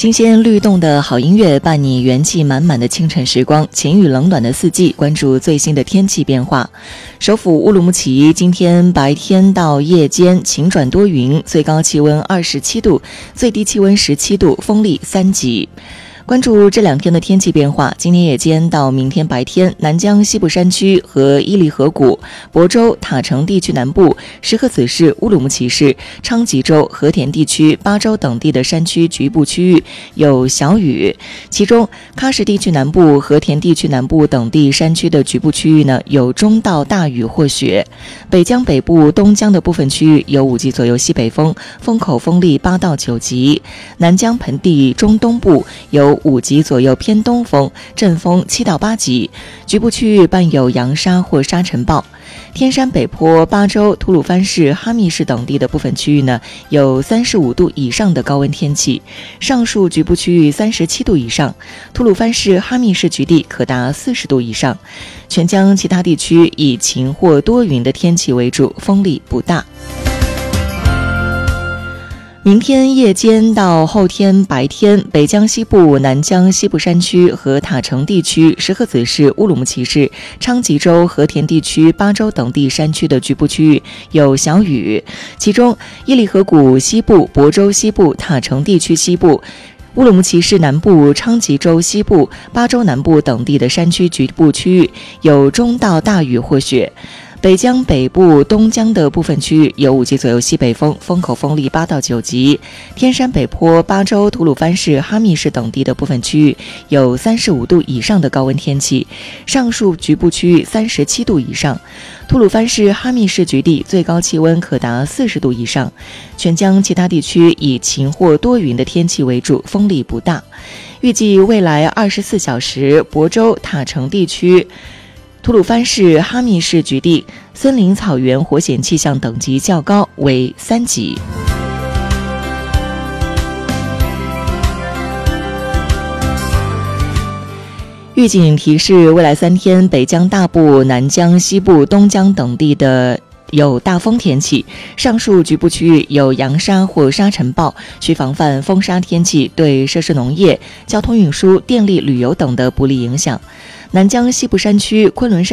新鲜律动的好音乐伴你元气满满的清晨时光，晴雨冷暖的四季，关注最新的天气变化。首府乌鲁木齐今天白天到夜间晴转多云，最高气温27度，最低气温17度，风力3级。关注这2天的天气变化，今天夜间到明天白天，南疆西部山区和伊犁河谷、亳州、塔城地区南部、石河子市、乌鲁木齐市、昌吉州、和田地区、巴州等地的山区局部区域有小雨，其中喀什地区南部、和田地区南部等地山区的局部区域呢有中到大雨或雪。北疆北部、东疆的部分区域有5级左右西北风，风口风力8到9级。南疆盆地中东部有5级左右偏东风，阵风7到8级，局部区域伴有扬沙或沙尘暴。天山北坡、巴州、吐鲁番市、哈密市等地的部分区域呢，有35度以上的高温天气，上述局部区域37度以上，吐鲁番市、哈密市局地可达40度以上。全疆其他地区以晴或多云的天气为主，风力不大。明天夜间到后天白天，北疆西部、南疆西部山区和塔城地区、石河子市、乌鲁木齐市、昌吉州、和田地区、巴州等地山区的局部区域有小雨，其中伊犁河谷西部、亳州西部、塔城地区西部、乌鲁木齐市南部、昌吉州西部、巴州南部等地的山区局部区域有中到大雨或雪。北疆北部、东疆的部分区域有5级左右西北风，风口风力8到9级。天山北坡、巴州、吐鲁番市、哈密市等地的部分区域有35度以上的高温天气，上述局部区域37度以上。吐鲁番市、哈密市局地最高气温可达40度以上。全疆其他地区以晴或多云的天气为主，风力不大。预计未来24小时，亳州、塔城地区、吐鲁番市、哈密市局地森林草原火险气象等级较高，为3级。预警提示：未来3天，北疆大部、南疆西部、东疆等地的有大风天气，上述局部区域有扬沙或沙尘暴，需防范风沙天气对设施农业、交通运输、电力、旅游等的不利影响。南疆西部山区、昆仑山